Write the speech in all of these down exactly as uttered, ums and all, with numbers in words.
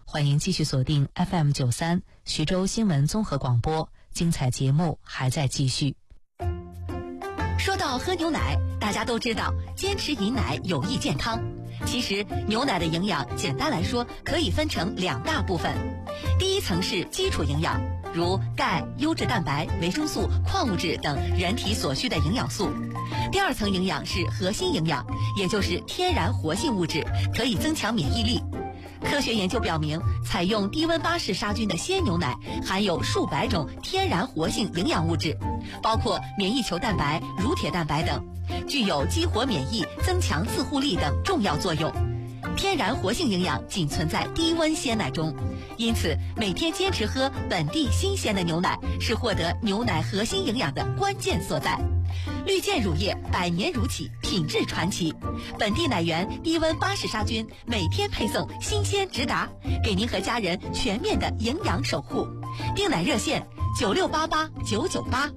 欢迎继续锁定 F M 九三徐州新闻综合广播，精彩节目还在继续。 说到喝牛奶，大家都知道坚持饮奶有益健康。其实牛奶的营养简单来说可以分成两大部分，第一层是基础营养，如钙、优质蛋白、维生素、矿物质等人体所需的营养素。第二层营养是核心营养，也就是天然活性物质，可以增强免疫力。科学研究表明，采用低温巴氏杀菌的鲜牛奶含有数百种天然活性营养物质，包括免疫球蛋白、乳铁蛋白等，具有激活免疫、增强自护力等重要作用。天然活性营养仅存在低温鲜奶中，因此每天坚持喝本地新鲜的牛奶是获得牛奶核心营养的关键所在。绿箭乳业百年如起，品质传奇，本地奶源低温巴氏杀菌，每天配送新鲜直达，给您和家人全面的营养守护。订奶热线九六八八九九八。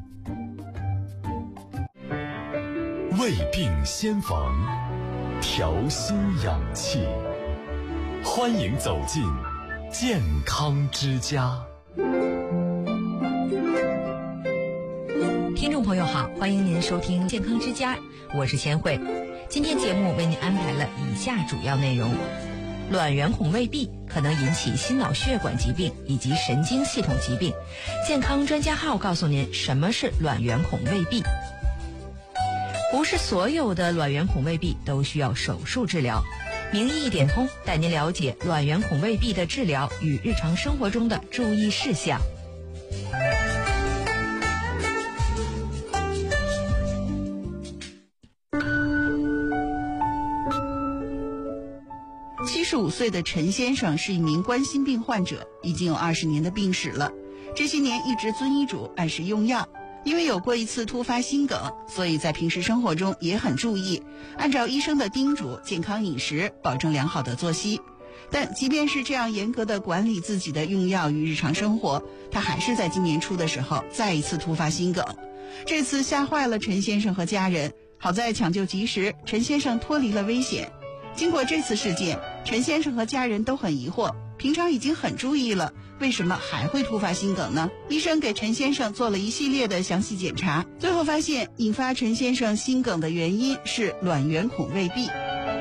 胃病先防，调心养气，欢迎走进健康之家。 听众朋友好，欢迎您收听健康之家，我是千惠。今天节目为您安排了以下主要内容：卵圆孔未闭可能引起心脑血管疾病以及神经系统疾病，健康专家号告诉您什么是卵圆孔未闭。不是所有的卵圆孔未闭都需要手术治疗，名医一点通带您了解卵圆孔未闭的治疗与日常生活中的注意事项。 七十五岁的陈先生是一名冠心病患者，已经有二十年的病史了。这些年一直遵医嘱按时用药，因为有过一次突发心梗，所以在平时生活中也很注意，按照医生的叮嘱健康饮食，保证良好的作息。但即便是这样严格的管理自己的用药与日常生活，他还是在今年初的时候再一次突发心梗。这次吓坏了陈先生和家人，好在抢救及时，陈先生脱离了危险。经过这次事件，陈先生和家人都很疑惑，平常已经很注意了，为什么还会突发心梗呢？医生给陈先生做了一系列的详细检查，最后发现引发陈先生心梗的原因是卵圆孔未闭。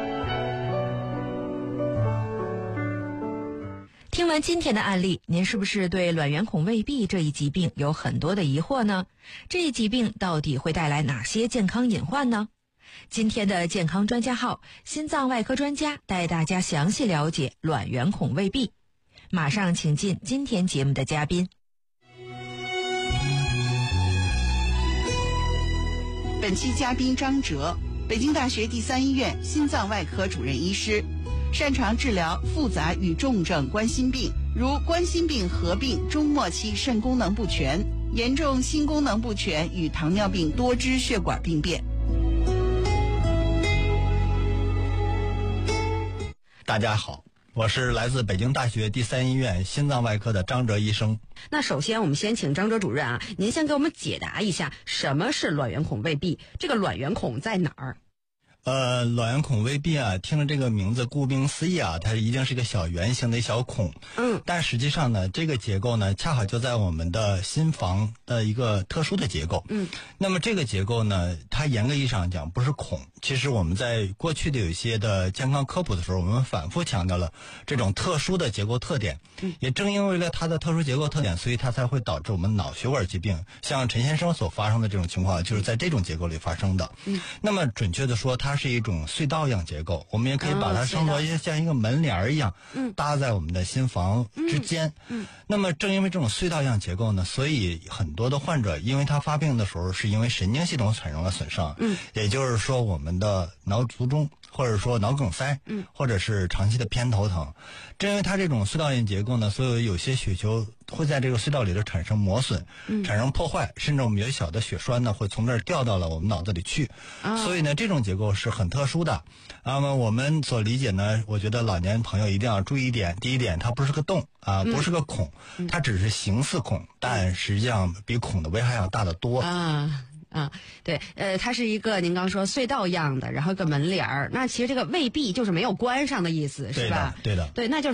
听完今天的案例，您是不是对卵圆孔未闭这一疾病有很多的疑惑呢？这一疾病到底会带来哪些健康隐患呢？今天的健康专家号，心脏外科专家带大家详细了解卵圆孔未闭。马上请进今天节目的嘉宾。 本期嘉宾张哲，北京大学第三医院心脏外科主任医师，擅长治疗复杂与重症冠心病，如冠心病合并中末期肾功能不全、严重心功能不全与糖尿病多支血管病变。 大家好，我是来自北京大学第三医院心脏外科的张哲医生。 那首先我们先请张哲主任啊，您先给我们解答一下什么是卵圆孔未闭，这个卵圆孔在哪儿？ 呃，卵圆孔未闭啊，听着这个名字，顾名思义啊，它一定是一个小圆形的一小孔。 嗯， 但实际上呢，这个结构呢，恰好就在我们的心房的一个特殊的结构。 嗯， 那么这个结构呢，它严格意义上讲不是孔。其实我们在过去的有一些的健康科普的时候，我们反复强调了这种特殊的结构特点。 嗯， 也正因为了它的特殊结构特点，所以它才会导致我们脑血管疾病，像陈先生所发生的这种情况，就是在这种结构里发生的。 嗯， 那么准确的说，它是一种隧道样结构，我们也可以把它称作像一个门帘一样， 嗯， 搭在我们的心房之间。 嗯， 那么正因为这种隧道样结构呢，所以很多的患者因为他发病的时候是因为神经系统产生了损伤， 嗯， 也就是说我们的脑卒中或者说脑梗塞， 嗯， 或者是长期的偏头疼。正因为它这种隧道样结构呢，所以有些血球会在这个隧道里头产生磨损， 嗯， 产生破坏，甚至我们有小的血栓呢会从这儿掉到了我们脑子里去。 哦， 所以呢，这种结构是很特殊的。那么我们所理解呢，我觉得老年朋友一定要注意一点，第一点，它不是个洞啊，不是个孔， 嗯， 它只是形似孔，但实际上比孔的危害要大得多啊。啊，对，呃，它是一个您刚说隧道样的，然后一个门帘儿。那其实这个未闭就是没有关上的意思，是吧？ 对的，对的， 对，那就是。